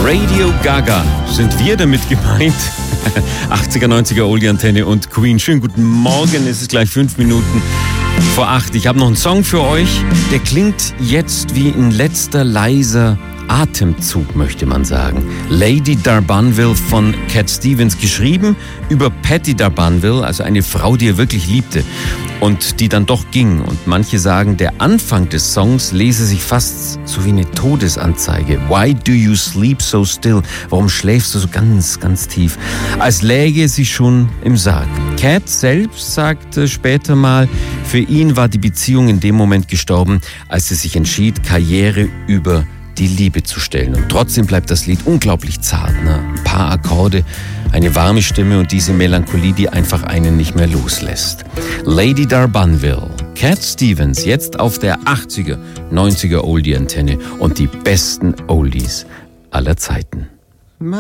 Radio Gaga sind wir damit gemeint. 80er, 90er Oldie-Antenne und Queen. Schönen guten Morgen, es ist gleich 5 Minuten vor 8. Ich habe noch einen Song für euch, der klingt jetzt wie ein letzter leiser Atemzug, möchte man sagen. Lady D'Urbanville von Cat Stevens, geschrieben über Patti D'Urbanville, also eine Frau, die er wirklich liebte und die dann doch ging. Und manche sagen, der Anfang des Songs lese sich fast so wie eine Todesanzeige. Why do you sleep so still? Warum schläfst du so ganz, ganz tief? Als läge sie schon im Sarg. Cat selbst sagte später mal, für ihn war die Beziehung in dem Moment gestorben, als er sich entschied, Karriere über die Liebe zu stellen. Und trotzdem bleibt das Lied unglaublich zart. Ne? Ein paar Akkorde, eine warme Stimme und diese Melancholie, die einfach einen nicht mehr loslässt. Lady D'Urbanville, Cat Stevens, jetzt auf der 80er, 90er Oldie-Antenne und die besten Oldies aller Zeiten.